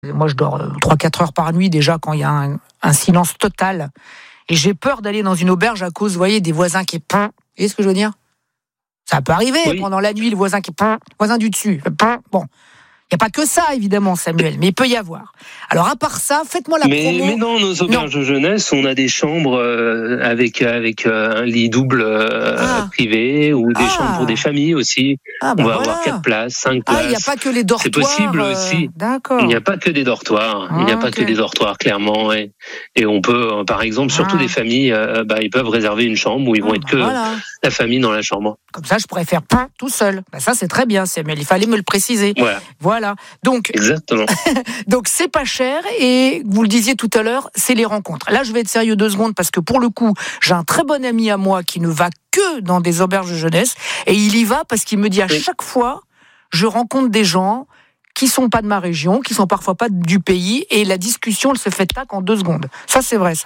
Moi, je dors 3-4 heures par nuit déjà quand il y a un silence total. Et j'ai peur d'aller dans une auberge à cause, vous voyez, des voisins qui... Vous voyez ce que je veux dire ? Ça peut arriver, pendant la nuit, le voisin qui... voisin du dessus. Bon. Il n'y a pas que ça, évidemment, Samuel, mais il peut y avoir. Alors, à part ça, faites-moi la promo. Mais dans nos auberges de jeunesse, on a des chambres avec un lit double privé, ou des chambres pour des familles aussi. On va avoir 4 places, 5 places. Il n'y a pas que les dortoirs. C'est possible aussi. D'accord. Il n'y a pas que des dortoirs. Il n'y a pas que des dortoirs, clairement. Et on peut, par exemple, surtout des familles, ils peuvent réserver une chambre où ils vont être que la famille dans la chambre. Comme ça, je pourrais faire tout seul. Ça, c'est très bien, Samuel. Il fallait me le préciser. Voilà. Donc, exactement. Donc, c'est pas cher et vous le disiez tout à l'heure, c'est les rencontres. Là, je vais être sérieux 2 secondes parce que pour le coup, j'ai un très bon ami à moi qui ne va que dans des auberges de jeunesse et il y va parce qu'il me dit à chaque fois, je rencontre des gens qui sont pas de ma région, qui sont parfois pas du pays et la discussion, elle se fait en 2 secondes. Ça, c'est vrai, ça.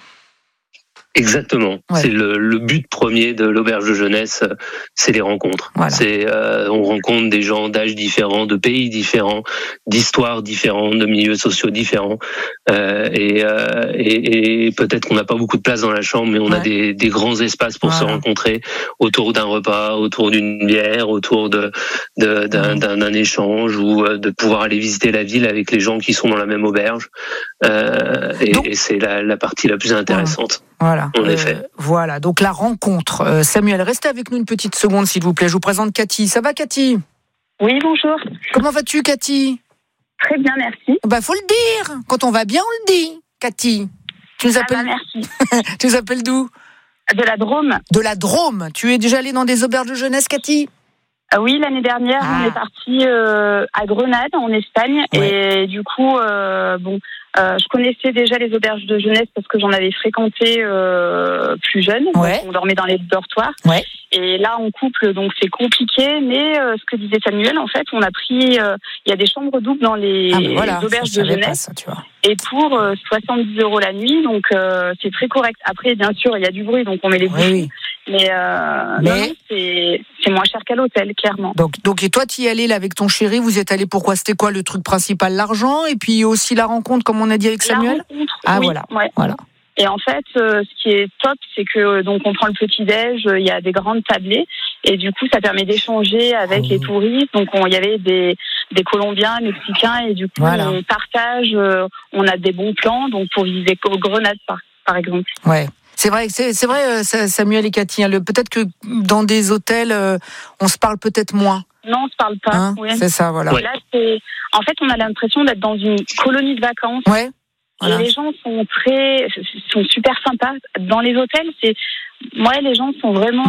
Exactement. C'est le but premier de l'auberge de jeunesse, c'est les rencontres. On rencontre des gens d'âges différents, de pays différents, d'histoires différentes, de milieux sociaux différents. Et peut-être qu'on n'a pas beaucoup de place dans la chambre, mais on a des grands espaces pour se rencontrer autour d'un repas, autour d'une bière, autour d'un échange, ou de pouvoir aller visiter la ville avec les gens qui sont dans la même auberge. Et c'est la partie la plus intéressante. Voilà. Voilà, donc la rencontre. Samuel, restez avec nous une petite seconde, s'il vous plaît. Je vous présente Cathy. Ça va, Cathy ? Oui, bonjour. Comment vas-tu, Cathy ? Très bien, merci. Faut le dire. Quand on va bien, on le dit, Cathy. Tu nous appelles... merci. Tu nous appelles d'où ? De la Drôme. De la Drôme. Tu es déjà allée dans des auberges de jeunesse, Cathy ? Oui, l'année dernière, on est parti à Grenade, en Espagne. Et du coup, je connaissais déjà les auberges de jeunesse parce que j'en avais fréquenté plus jeune. Donc on dormait dans les dortoirs. Et là, en couple, donc c'est compliqué. Mais ce que disait Samuel, en fait, on a pris... Il y a des chambres doubles dans les auberges de jeunesse. Ça, tu vois. Et pour 70 € la nuit, donc c'est très correct. Après, bien sûr, il y a du bruit, donc on met les bouchons. Mais non, c'est moins cher qu'à l'hôtel, clairement. Donc, et toi, tu y es allé là avec ton chéri, vous êtes allé pourquoi ? C'était quoi le truc principal ? L'argent et puis aussi la rencontre, comme on a dit avec Samuel ? Voilà. Et en fait, ce qui est top, c'est que donc on prend le petit-déj, il y a des grandes tablées, et du coup, ça permet d'échanger avec les touristes. Donc, il y avait des Colombiens, Mexicains, et du coup, on partage, on a des bons plans, donc pour visiter Grenade, par exemple. Ouais. C'est vrai, Samuel et Cathy. Peut-être que dans des hôtels, on se parle peut-être moins. Non, on se parle pas. C'est ça, voilà. Là, en fait, on a l'impression d'être dans une colonie de vacances. Et les gens sont super sympas. Dans les hôtels, les gens sont vraiment.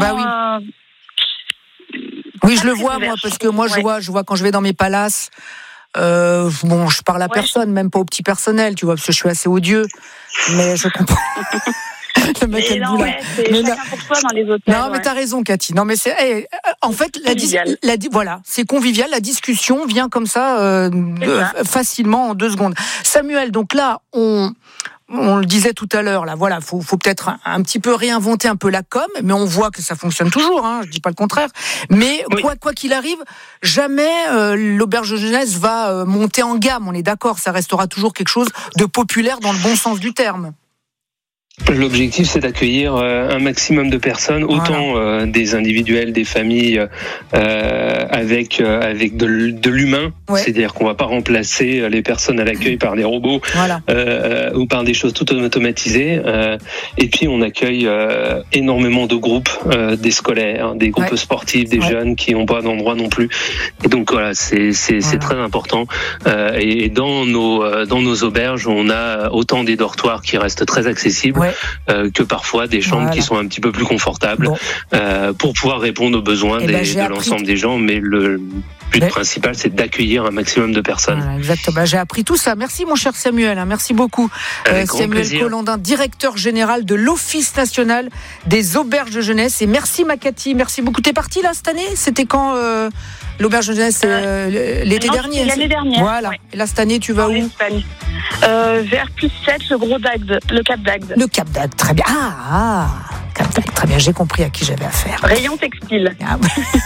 Oui, je le vois, moi, parce que moi, je vois quand je vais dans mes palaces. Je parle à personne, même pas au petit personnel, tu vois, parce que je suis assez odieux. Mais je comprends. Le mec c'est chacun pour soi dans les hôtels. Non, mais t'as raison, Cathy. Non, mais c'est en fait c'est convivial. La discussion vient comme ça facilement en 2 secondes. Samuel, donc là, on le disait tout à l'heure, là, voilà, faut peut-être un petit peu réinventer un peu la com, mais on voit que ça fonctionne toujours, je dis pas le contraire. Mais quoi qu'il arrive, jamais l'auberge de jeunesse va monter en gamme, on est d'accord, ça restera toujours quelque chose de populaire dans le bon sens du terme. L'objectif, c'est d'accueillir un maximum de personnes, autant des individuels, des familles, avec de l'humain. C'est-à-dire qu'on va pas remplacer les personnes à l'accueil par des robots ou par des choses tout automatisées. Et puis, on accueille énormément de groupes, des scolaires, des groupes sportifs, des jeunes qui n'ont pas d'endroit non plus. Et donc, c'est très important. Et dans nos auberges, on a autant des dortoirs qui restent très accessibles, que parfois des chambres qui sont un petit peu plus confortables pour pouvoir répondre aux besoins de l'ensemble des gens. Mais le but principal, c'est d'accueillir un maximum de personnes. Exactement. J'ai appris tout ça. Merci, mon cher Samuel. Merci beaucoup. Samuel Collandin, directeur général de l'Office national des auberges de jeunesse. Et merci, ma Cathy. Merci beaucoup. T'es partie là cette année ? C'était quand l'auberge de jeunesse l'été dernier ? L'année dernière. Voilà. Et là, cette année, tu vas où ? Vers +7, le Cap d'Agde. Le Cap d'Agde, très bien. Cap d'Agde, très bien. J'ai compris à qui j'avais affaire. Rayon textile.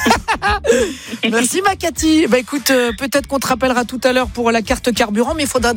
Merci, ma Cathy. Écoute, peut-être qu'on te rappellera tout à l'heure pour la carte carburant, mais il faudra